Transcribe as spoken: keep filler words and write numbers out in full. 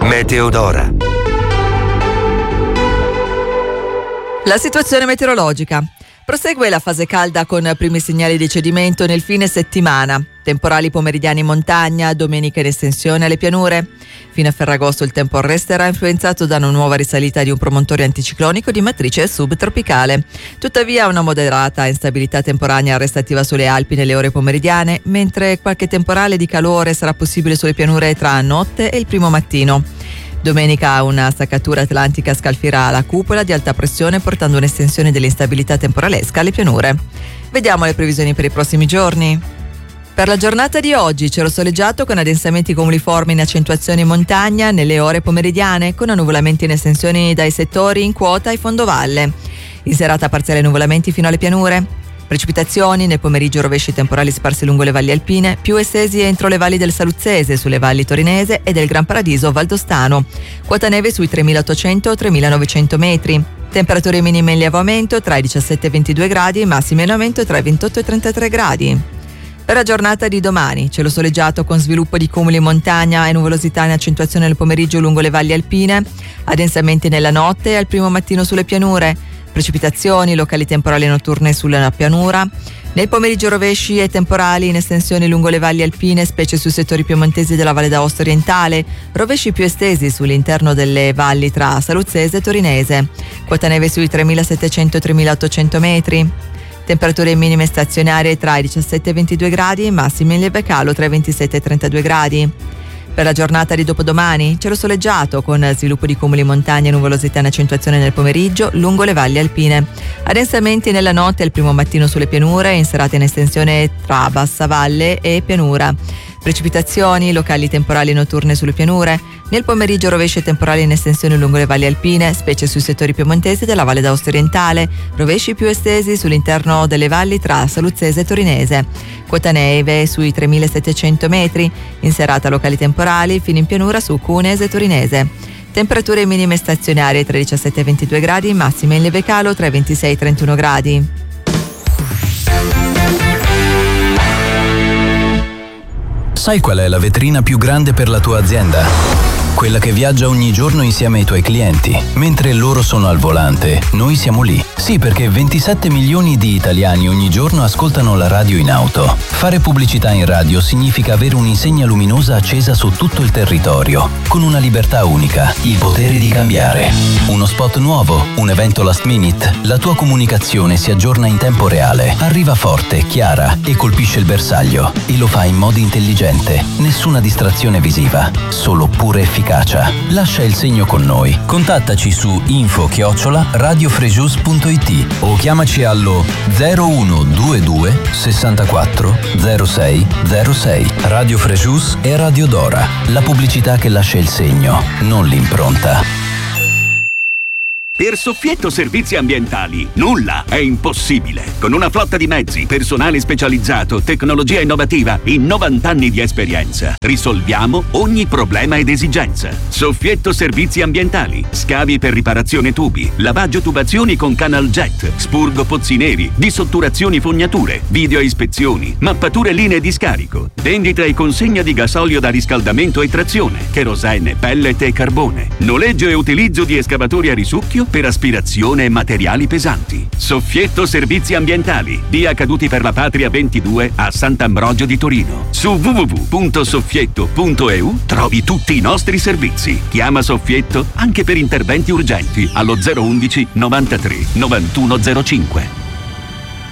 Meteodora. La situazione meteorologica. Prosegue la fase calda con primi segnali di cedimento nel fine settimana. Temporali pomeridiani in montagna, domenica in estensione alle pianure. Fino a Ferragosto il tempo resterà influenzato da una nuova risalita di un promontorio anticiclonico di matrice subtropicale. Tuttavia una moderata instabilità temporanea restativa sulle Alpi nelle ore pomeridiane, mentre qualche temporale di calore sarà possibile sulle pianure tra notte e il primo mattino. Domenica una staccatura atlantica scalfirà la cupola di alta pressione portando un'estensione dell'instabilità temporalesca alle pianure. Vediamo le previsioni per i prossimi giorni. Per la giornata di oggi cielo soleggiato con addensamenti cumuliformi in accentuazione in montagna nelle ore pomeridiane con annuvolamenti in estensioni dai settori in quota e fondovalle. In serata parziali annuvolamenti fino alle pianure. Precipitazioni, nel pomeriggio rovesci temporali sparsi lungo le valli alpine, più estesi entro le valli del Saluzzese, sulle valli torinese e del Gran Paradiso valdostano. Quota neve sui tremilaottocento tremilanovecento metri. Temperature minime in lieve aumento tra i diciassette e i ventidue gradi, massime in aumento tra i ventotto e i trentatré gradi. Per la giornata di domani, cielo soleggiato con sviluppo di cumuli in montagna e nuvolosità in accentuazione nel pomeriggio lungo le valli alpine, addensamenti nella notte e al primo mattino sulle pianure. Precipitazioni, locali temporali notturne sulla pianura. Nel pomeriggio rovesci e temporali in estensione lungo le valli alpine, specie sui settori piemontesi della Valle d'Aosta orientale. Rovesci più estesi sull'interno delle valli tra Saluzzese e Torinese. Quota neve sui tremilasettecento tremilaottocento metri. Temperature minime stazionarie tra i diciassette e i ventidue gradi, massime in lieve calo tra i ventisette e i trentadue gradi. Per la giornata di dopodomani, cielo soleggiato con sviluppo di cumuli in montagna e nuvolosità in accentuazione nel pomeriggio lungo le valli alpine. Addensamenti nella notte e il primo mattino sulle pianure, in serata in estensione tra bassa valle e pianura. Precipitazioni, locali temporali notturne sulle pianure. Nel pomeriggio rovesci e temporali in estensione lungo le valli alpine, specie sui settori piemontesi della Valle d'Aosta orientale. Rovesci più estesi sull'interno delle valli tra Saluzzese e Torinese. Quota neve sui tremilasettecento metri. In serata locali temporali, fino in pianura su Cunese e Torinese. Temperature minime stazionarie tra i diciassette e i ventidue gradi, massime in lieve calo tra i ventisei e i trentuno gradi. Sai qual è la vetrina più grande per la tua azienda? Quella che viaggia ogni giorno insieme ai tuoi clienti. Mentre loro sono al volante, noi siamo lì. Sì, perché ventisette milioni di italiani ogni giorno ascoltano la radio in auto. Fare pubblicità in radio significa avere un'insegna luminosa accesa su tutto il territorio, con una libertà unica, il potere di cambiare. Uno spot nuovo, un evento last minute, la tua comunicazione si aggiorna in tempo reale, arriva forte, chiara e colpisce il bersaglio. E lo fa in modo intelligente. Nessuna distrazione visiva, solo pura efficacia. Lascia il segno con noi. Contattaci su info chiocciola radiofrejus punto it o chiamaci allo zero uno due due sessantaquattro zero sei zero sei. Radio Frejus e Radio Dora. La pubblicità che lascia il segno, non l'impronta. Per Soffietto Servizi Ambientali nulla è impossibile. Con una flotta di mezzi, personale specializzato, tecnologia innovativa, in novanta anni di esperienza, risolviamo ogni problema ed esigenza. Soffietto Servizi Ambientali, scavi per riparazione tubi, lavaggio tubazioni con canal jet, spurgo pozzi neri, dissotturazioni fognature, video ispezioni, mappature linee di scarico, vendita e consegna di gasolio da riscaldamento e trazione, kerosene, pellet e carbone, noleggio e utilizzo di escavatori a risucchio per aspirazione e materiali pesanti. Soffietto Servizi Ambientali, via Caduti per la Patria ventidue a Sant'Ambrogio di Torino. Su w w w punto soffietto punto e u trovi tutti i nostri servizi. Chiama Soffietto anche per interventi urgenti allo zero uno uno novantatré novantuno zero cinque.